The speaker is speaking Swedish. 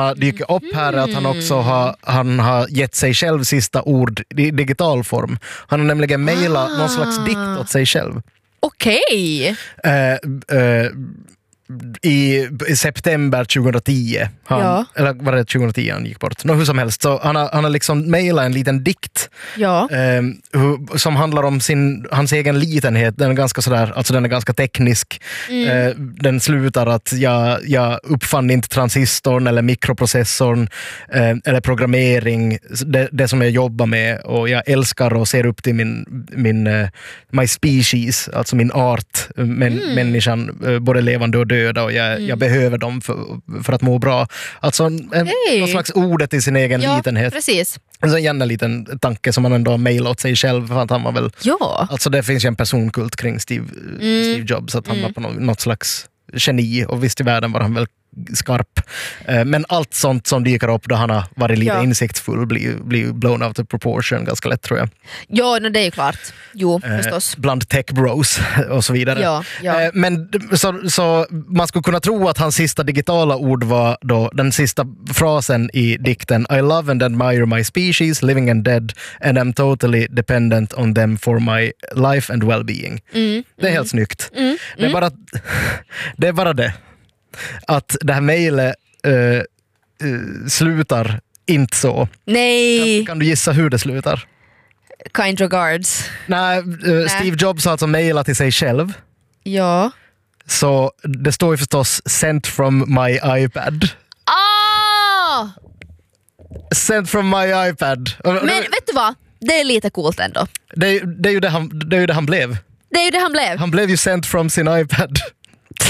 har dykt upp här är att han också har gett sig själv sista ord i digital form. Han har nämligen mejlat någon slags dikt åt sig själv. Okej. I september 2010 eller var det 2010 han gick bort? Hur som helst, så han har liksom mejlat en liten dikt som handlar om hans egen litenhet. Den är ganska sådär, alltså den är ganska teknisk. Den slutar att jag uppfann inte transistorn eller mikroprocessorn eller programmering, det som jag jobbar med, och jag älskar och ser upp till min my species, alltså min art, människan, både levande och döda, och jag behöver dem för att må bra. Alltså någon slags ordet i sin egen litenhet. Precis. En sån gärna liten tanke som man ändå har mejlat åt sig själv, för att han var väl... Ja. Alltså det finns ju en personkult kring Steve Jobs, att han var på något slags geni, och visst i världen var han väl skarp. Men allt sånt som dyker upp då han har varit lite insiktsfull blir blown out of proportion ganska lätt, tror jag. Ja, det är ju klart. Jo, förstås. Bland tech bros och så vidare. Ja. Men så man skulle kunna tro att hans sista digitala ord var då den sista frasen i dikten: I love and admire my species, living and dead, and I'm totally dependent on them for my life and well-being. Det är helt snyggt. Det är bara det. Att det här mejlet slutar inte så. Nej. Kan du gissa hur det slutar? Kind regards. Nej, Steve Jobs har alltså mejlat till sig själv. Ja. Så det står ju förstås sent from my iPad. Sent from my iPad. Men vet du vad? Det är lite coolt ändå. Det är ju det han blev. Det är ju det han blev. Han blev ju sent from sin iPad.